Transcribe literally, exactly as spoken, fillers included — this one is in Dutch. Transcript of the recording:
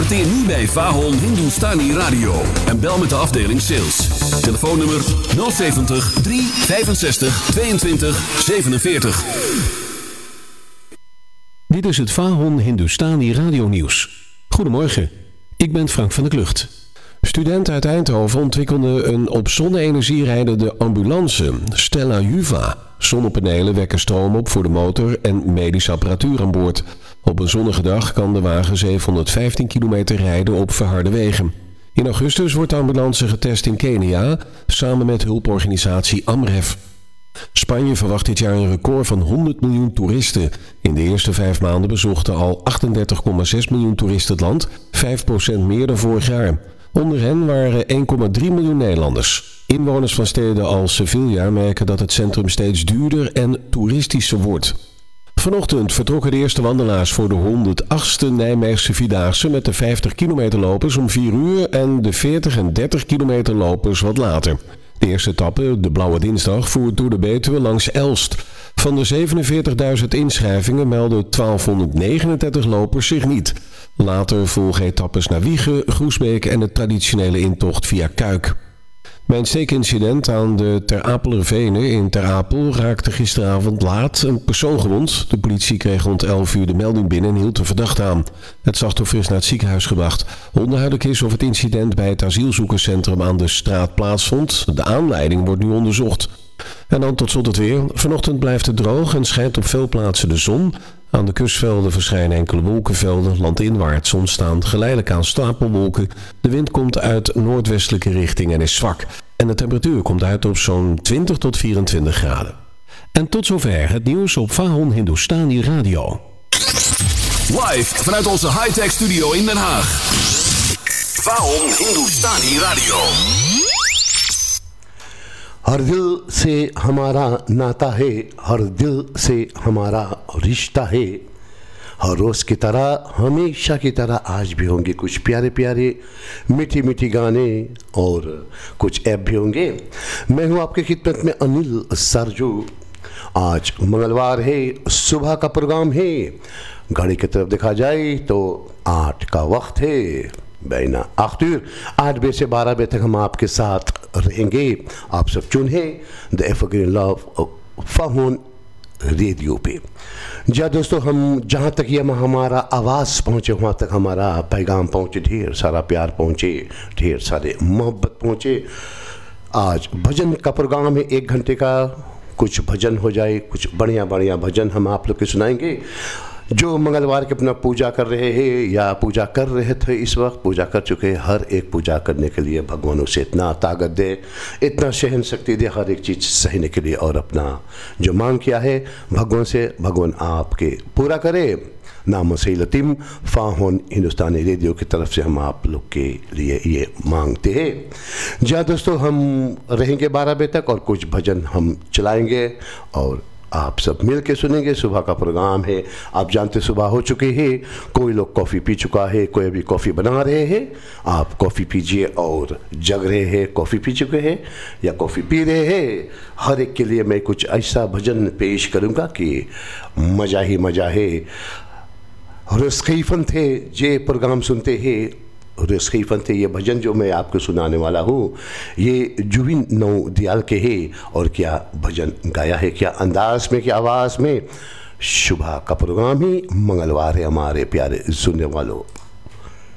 Adverteer nu bij Vahon Hindustani Radio en bel met de afdeling sales. Telefoonnummer nul zeventig, drie vijfenzestig, tweeëntwintig, zevenenveertig. Dit is het Vahon Hindustani Radio Nieuws. Goedemorgen, ik ben Frank van der Klucht. Studenten uit Eindhoven ontwikkelden een op zonne-energie rijdende ambulance, Stella Juva. Zonnepanelen wekken stroom op voor de motor en medische apparatuur aan boord. Op een zonnige dag kan de wagen zevenhonderdvijftien kilometer rijden op verharde wegen. In augustus wordt de ambulance getest in Kenia, samen met hulporganisatie Amref. Spanje verwacht dit jaar een record van honderd miljoen toeristen. In de eerste vijf maanden bezochten al achtendertig komma zes miljoen toeristen het land, vijf procent meer dan vorig jaar. Onder hen waren één komma drie miljoen Nederlanders. Inwoners van steden als Sevilla merken dat het centrum steeds duurder en toeristischer wordt. Vanochtend vertrokken de eerste wandelaars voor de honderdachtste Nijmeegse Vierdaagse met de vijftig kilometer lopers om vier uur en de veertig en dertig kilometer lopers wat later. De eerste etappe, de Blauwe Dinsdag, voert door de Betuwe langs Elst. Van de zevenenveertigduizend inschrijvingen melden twaalfhonderdnegenendertig lopers zich niet. Later volgen etappes naar Wijchen, Groesbeek en de traditionele intocht via Kuik. Bij een steekincident aan de Ter Apelervenen in Ter Apel raakte gisteravond laat een persoon gewond. De politie kreeg rond elf uur de melding binnen en hield de verdachte aan. Het slachtoffer is naar het ziekenhuis gebracht. Onduidelijk is of het incident bij het asielzoekerscentrum aan de straat plaatsvond. De aanleiding wordt nu onderzocht. En dan tot slot het weer. Vanochtend blijft het droog en schijnt op veel plaatsen de zon. Aan de kustvelden verschijnen enkele wolkenvelden. Landinwaarts ontstaan geleidelijk aan stapelwolken. De wind komt uit noordwestelijke richting en is zwak. En de temperatuur komt uit op zo'n twintig tot vierentwintig graden. En tot zover het nieuws op Vahon Hindustani Radio. Live vanuit onze high-tech studio in Den Haag. Vahon Hindustani Radio. हर दिल से हमारा नाता है, हर दिल से हमारा रिश्ता है, हर रोज़ की तरह हमेशा की तरह आज भी होंगे कुछ प्यारे प्यारे मीठी मीठी गाने और कुछ ऐप भी होंगे। मैं हूँ आपके खिदमत में अनिल सरजू। आज मंगलवार है, सुबह का प्रोग्राम है। घड़ी की तरफ देखा जाए तो आठ का वक्त है। बैना आखिर आठ बजे से बारह बजे तक हम आपके साथ रहेंगे। आप सब चुने द एवरग्रीन लव फाहून रेडियो पे। जा दोस्तों, हम जहाँ तक ये हमारा आवाज़ पहुँचे वहाँ तक हमारा पैगाम पहुँचे, ढेर सारा प्यार पहुँचे, ढेर सारे मोहब्बत पहुँचे। आज भजन का प्रोग्राम है, एक घंटे का कुछ भजन हो जाए, कुछ बढ़िया बढ़िया भजन हम आप लोग के सुनाएंगे। जो मंगलवार के अपना पूजा कर रहे हैं या पूजा कर रहे थे, इस वक्त पूजा कर चुके हैं, हर एक पूजा करने के लिए भगवान उसे इतना ताकत दे, इतना सहन शक्ति दे हर एक चीज़ सहने के लिए, और अपना जो मांग किया है भगवान से, भगवान आपके पूरा करे। नाम से लतीम फाहून हिंदुस्तानी रेडियो की तरफ से हम आप लोग के लिए ये मांगते हैं। जहाँ दोस्तों हम रहेंगे बारह बजे तक और कुछ भजन हम चलाएँगे और आप सब मिल के सुनेंगे। सुबह का प्रोग्राम है, आप जानते सुबह हो चुकी है, कोई लोग कॉफ़ी पी चुका है, कोई अभी कॉफ़ी बना रहे हैं। आप कॉफ़ी पीजिए और जग रहे हैं, कॉफ़ी पी चुके हैं या कॉफ़ी पी रहे हैं, हर एक के लिए मैं कुछ ऐसा भजन पेश करूँगा कि मज़ा ही मज़ा है। रस्खीफन थे जे प्रोग्राम सुनते हैं, रस्खीफन थे ये भजन जो मैं आपको सुनाने वाला हूँ, ये जुबिन नौदियाल के है। और क्या भजन गाया है, क्या अंदाज में, क्या आवाज़ में। सुबह का प्रोग्राम ही मंगलवार है हमारे प्यारे सुनने वालों।